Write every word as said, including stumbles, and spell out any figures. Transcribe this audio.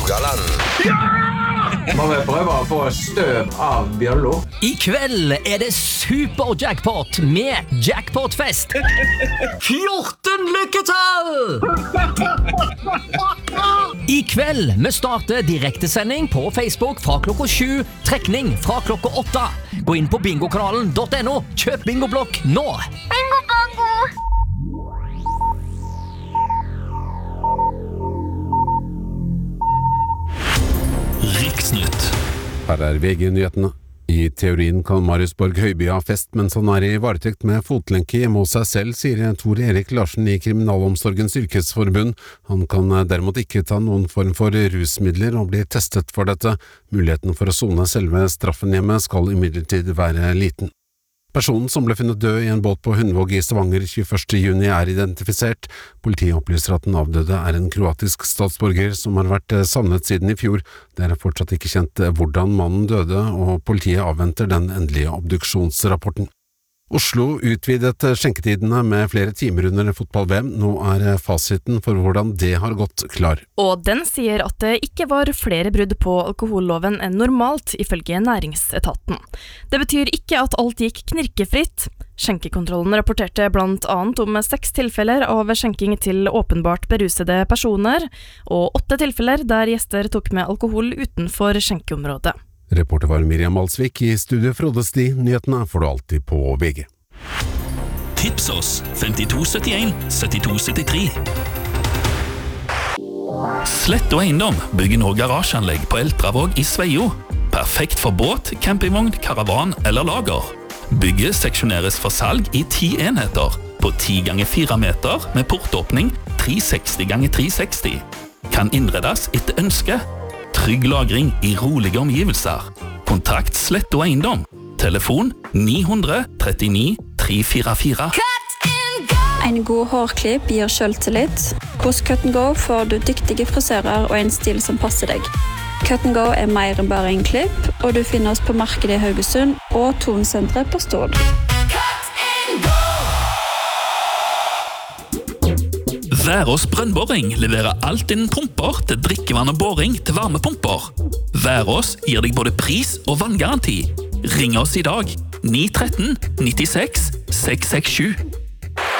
Rogaland. Ja! Må vi prøve å få støv av bjøllo? I kveld er det super-jackpot med jackpotfest. fjorten lykketall! I kveld vi starter direktesending på Facebook fra klokka sju, trekning fra klokka åtte. Gå inn på bingokanalen punktum no, kjøp bingoblokk nå. Bingo bongo! Riksnytt. Her er V G-nyhetene. I teorien kan Marius Borg Høiby ha fest mens han er i varetekt med fotlenke hjemme hos seg selv, sier Tor Erik Larsen i Kriminalomsorgens yrkesforbund. Han kan derimot ikke ta noen form for rusmidler og bli testet for dette. Muligheten for å sone selve straffen hjemme skal imidlertid være liten. Personen som ble funnet død i en båt på Hundvåg i Stavanger tjueførste juni er identifisert. Politiet opplyser at den avdøde er en kroatisk statsborger som har vært savnet siden i fjor. Det er fortsatt ikke kjent hvordan mannen døde, og politiet avventer den endelige obduksjonsrapporten. Oslo utvidet skjenketidene med flere timer under fotball-V M. Nå er fasiten for hvordan det har gått klar. Og den sier at det ikke var flere brudd på alkoholloven enn normalt, ifølge næringsetaten. Det betyr ikke at alt gikk knirkefritt. Skjenkekontrollen rapporterte blant annet om seks tilfeller av skjenking til åpenbart berusede personer, og åtte tilfeller der gjester tok med alkohol utenfor skjenkeområdet. Reporter var Miriam Alsvik. I studio Frode Sti. Nyhetene får du alltid på V G. Tips oss femtito syttien syttito syttitre. Slett og Eiendom bygger nå garasjeanlegg på Eltravåg i Sveio. Perfekt for båt, campingvogn, karavan eller lager. Bygget seksjoneres for salg i ti enheter på ti ganger fire meter med portåpning tre seksti ganger tre seksti. Kan innredes etter ønske. Trygg lagring i rolige omgivelser. Kontakt Slett og Eiendom. Telefon ni hundre trettini tre fire fire. En god hårklipp gir selvtillit. Hos Cut and Go får du dyktige frisører og en stil som passer deg. Cut and Go er mer enn bare en klipp, og du finner oss på markedet i Haugesund og Tonsenteret på Stord. Værås brønnboring leverer alt innen pumper til drikkevann og boring til varmepumper. Værås gir deg både pris og vanngaranti. Ring oss i dag ni tretten nittiseks seks seks sju.